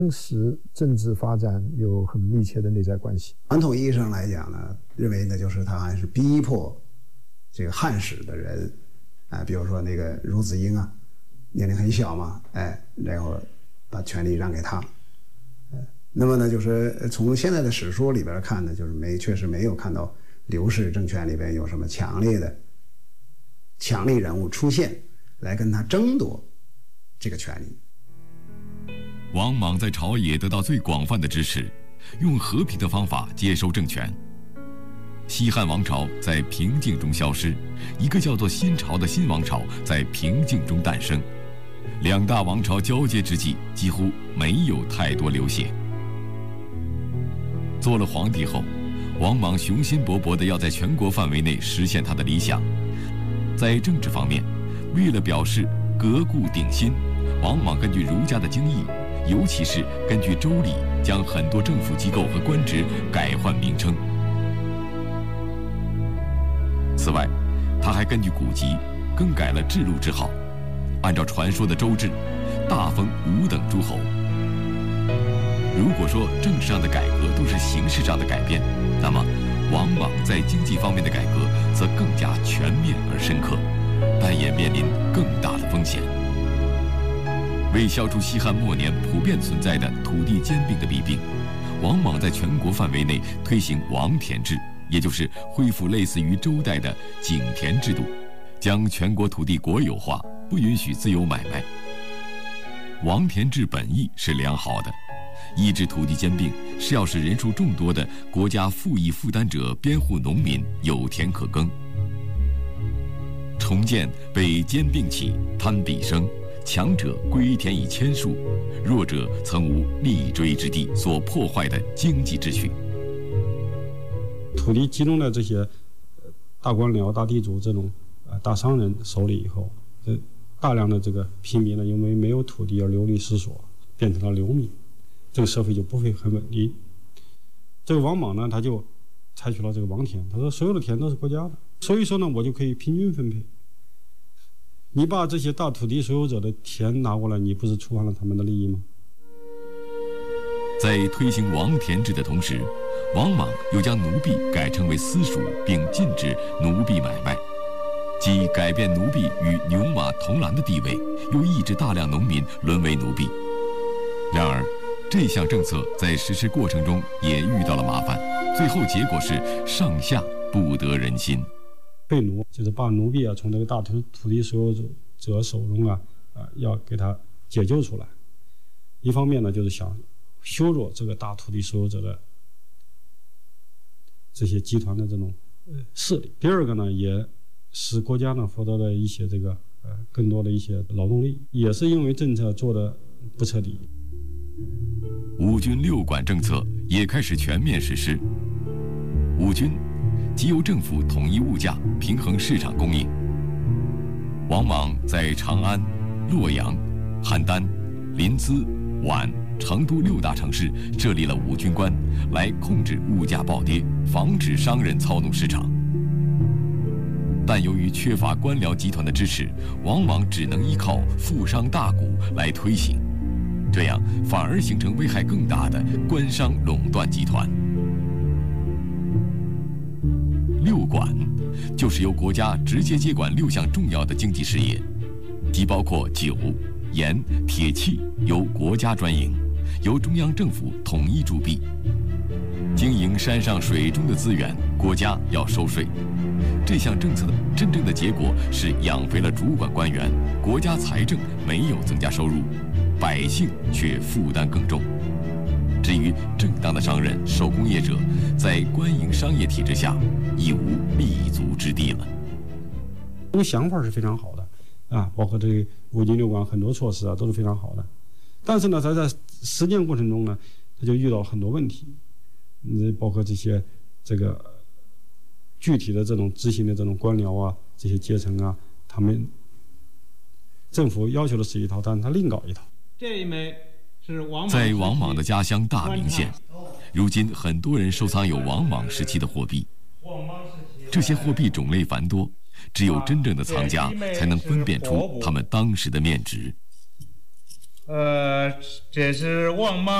当时政治发展有很密切的内在关系。 传统意义上来讲呢，认为呢就是他还是逼迫这个汉室的人，比如说那个孺子婴啊，年龄很小嘛，然后把权力让给他。那么呢，就是从现在的史书里边看呢，就是确实没有看到刘氏政权里边有什么强力人物出现来跟他争夺这个权力。 王莽在朝野得到最广泛的支持，用和平的方法接收政权。西汉王朝在平静中消失，一个叫做新朝的新王朝在平静中诞生。两大王朝交接之际，几乎没有太多流血。做了皇帝后，王莽雄心勃勃地要在全国范围内实现他的理想。在政治方面，为了表示革故鼎新，王莽根据儒家的经义，尤其是根据周礼，将很多政府机构和官职改换名称。此外，他还根据古籍更改了制禄之号，按照传说的周制，大封5等诸侯。如果说政治上的改革都是形式上的改变，那么王莽在经济方面的改革则更加全面而深刻，但也面临更大的风险。为消除西汉末年普遍存在的土地兼并的弊病，王莽在全国范围内推行王田制，也就是恢复类似于周代的井田制度，将全国土地国有化，不允许自由买卖。王田制本意是良好的，抑制土地兼并是要使人数众多的国家赋役负担者边户农民有田可耕。重建被兼并起贪必生，强者归田以千数，弱者曾无立锥之地所破坏的经济秩序。 土地集中在这些大官僚、大地主这种大商人手里以后，大量的这个平民呢，因为没有土地而流离失所，变成了流民，这个社会就不会很稳定。这个王莽呢，他就采取了这个王田，他说所有的田都是国家的，所以说呢，我就可以平均分配。你把这些大土地所有者的田拿过来，你不是触犯了他们的利益吗？ 在推行王田制的同时，王莽又将奴婢改称为私属，并禁止奴婢买卖，即改变奴婢与牛马同栏的地位，又抑制大量农民沦为奴婢。然而，这项政策在实施过程中也遇到了麻烦，最后结果是上下不得人心。 废奴就是把奴婢从这个大土地所有者手中要给他解救出来。一方面呢，就是想削弱这个大土地所有者的这些集团的这种势力。第二个呢，也使国家呢获得了一些更多的一些劳动力，也是因为政策做的不彻底。 五军六管政策也开始全面实施。五军即由政府统一物价，平衡市场供应。王莽在长安、洛阳、邯郸、临淄、皖、成都6大城市设立了五军官，来控制物价暴跌，防止商人操弄市场。但由于缺乏官僚集团的支持，王莽只能依靠富商大贾来推行，这样反而形成危害更大的官商垄断集团。六管就是由国家直接接管6项重要的经济事业，即包括酒、盐、铁器由国家专营，由中央政府统一铸币。经营山上水中的资源，国家要收税。这项政策的真正的结果是养肥了主管官员，国家财政没有增加收入，百姓却负担更重。至于正当的商人、手工业者，在官营商业体制下已无立足之地了。 这个想法是非常好的包括这个五军六管很多措施都是非常好的，但是呢，他在实践过程中呢，他就遇到很多问题，包括这个具体的这种执行的这种官僚这些阶层他们政府要求的是一套，但是他另搞一套。 这一枚是王莽在王莽的家乡大名县，如今很多人收藏有王莽时期的货币。这些货币种类繁多，只有真正的藏家才能分辨出他们当时的面值。 这是王莽